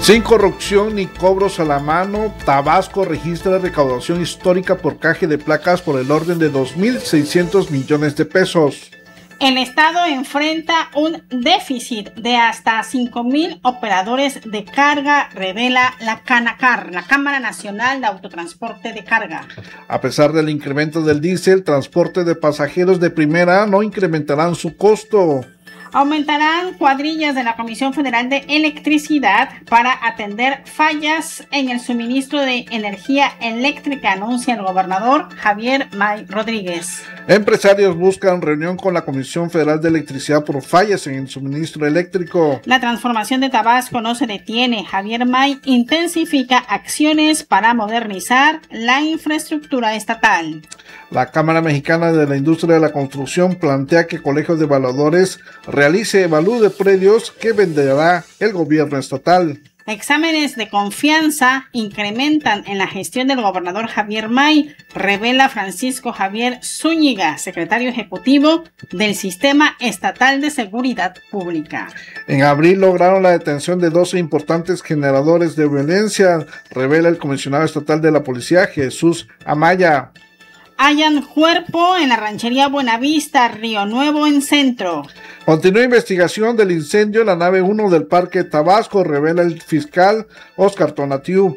Sin corrupción ni cobros a la mano, Tabasco registra recaudación histórica por caje de placas por el orden de 2.600 millones de pesos. El Estado enfrenta un déficit de hasta 5,000 operadores de carga, revela la Canacar, la Cámara Nacional de Autotransporte de Carga. A pesar del incremento del diésel, transporte de pasajeros de primera no incrementarán su costo. Aumentarán cuadrillas de la Comisión Federal de Electricidad para atender fallas en el suministro de energía eléctrica, anuncia el gobernador Javier May Rodríguez. Empresarios buscan reunión con la Comisión Federal de Electricidad por fallas en el suministro eléctrico. La transformación de Tabasco no se detiene. Javier May intensifica acciones para modernizar la infraestructura estatal. La Cámara Mexicana de la Industria de la Construcción plantea que Colegio de Evaluadores realice evalúo de predios que venderá el gobierno estatal. Exámenes de confianza incrementan en la gestión del gobernador Javier May, revela Francisco Javier Zúñiga, secretario ejecutivo del Sistema Estatal de Seguridad Pública. En abril lograron la detención de 12 importantes generadores de violencia, revela el comisionado estatal de la policía, Jesús Amaya. Hallan cuerpo en la ranchería Buenavista, Río Nuevo, en Centro. Continúa investigación del incendio en la nave 1 del Parque Tabasco, revela el fiscal Oscar Tonatiu.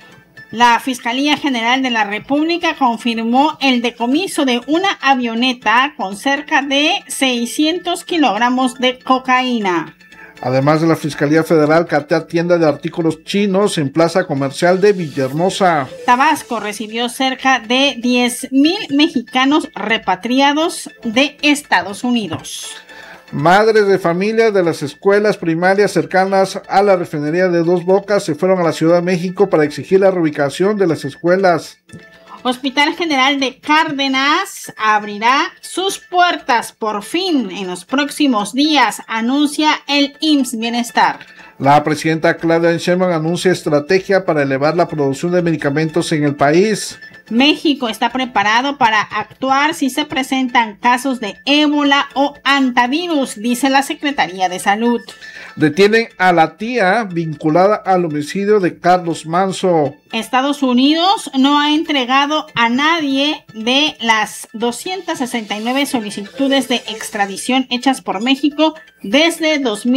La Fiscalía General de la República confirmó el decomiso de una avioneta con cerca de 600 kilogramos de cocaína. Además de la Fiscalía Federal, catea tienda de artículos chinos en Plaza Comercial de Villahermosa. Tabasco recibió cerca de 10,000 mexicanos repatriados de Estados Unidos. Madres de familia de las escuelas primarias cercanas a la refinería de Dos Bocas se fueron a la Ciudad de México para exigir la reubicación de las escuelas. Hospital General de Cárdenas abrirá sus puertas por fin en los próximos días, anuncia el IMSS Bienestar. La presidenta Claudia Sheinbaum anuncia estrategia para elevar la producción de medicamentos en el país. México está preparado para actuar si se presentan casos de ébola o antivirus, dice la Secretaría de Salud. Detienen a la tía vinculada al homicidio de Carlos Manzo. Estados Unidos no ha entregado a nadie de las 269 solicitudes de extradición hechas por México desde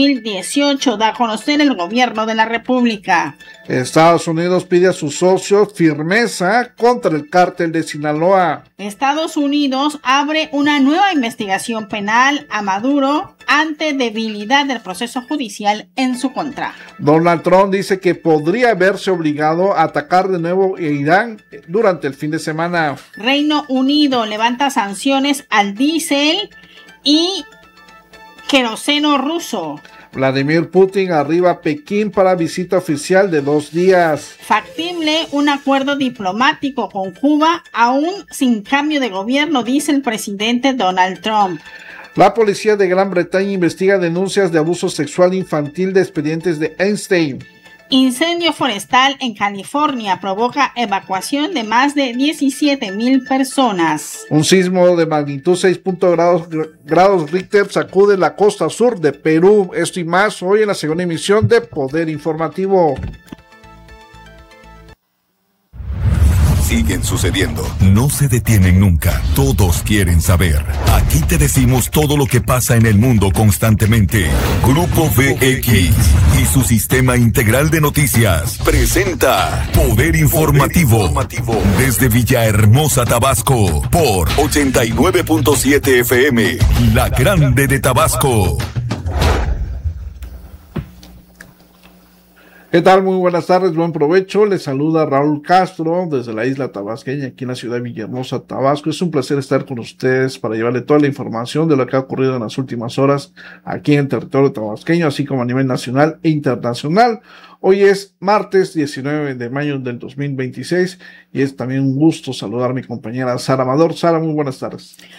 2018, da a conocer el gobierno de la República. Estados Unidos pide a sus socios firmeza contra el cártel de Sinaloa. Estados Unidos abre una nueva investigación penal a Maduro ante debilidad del proceso judicial en su contra. Donald Trump dice que podría verse obligado a atacar de nuevo a Irán durante el fin de semana. Reino Unido levanta sanciones al diésel y queroseno ruso. Vladimir Putin arriba a Pekín para visita oficial de 2 días. Factible un acuerdo diplomático con Cuba, aún sin cambio de gobierno, dice el presidente Donald Trump. La policía de Gran Bretaña investiga denuncias de abuso sexual infantil de expedientes de Einstein. Incendio forestal en California provoca evacuación de más de 17,000 personas. Un sismo de magnitud 6.0 grados Richter sacude la costa sur de Perú. Esto y más hoy en la segunda emisión de Poder Informativo. Siguen sucediendo, no se detienen nunca, todos quieren saber. Aquí te decimos todo lo que pasa en el mundo constantemente. Grupo VX y su sistema integral de noticias presenta Poder Informativo desde Villahermosa, Tabasco, por 89.7 FM, La Grande de Tabasco. ¿Qué tal? Muy buenas tardes, buen provecho. Les saluda Raúl Castro desde la isla tabasqueña, aquí en la ciudad de Villahermosa, Tabasco. Es un placer estar con ustedes para llevarle toda la información de lo que ha ocurrido en las últimas horas aquí en el territorio tabasqueño, así como a nivel nacional e internacional. Hoy es martes 19 de mayo del 2026 y es también un gusto saludar a mi compañera Sara Amador. Sara, muy buenas tardes.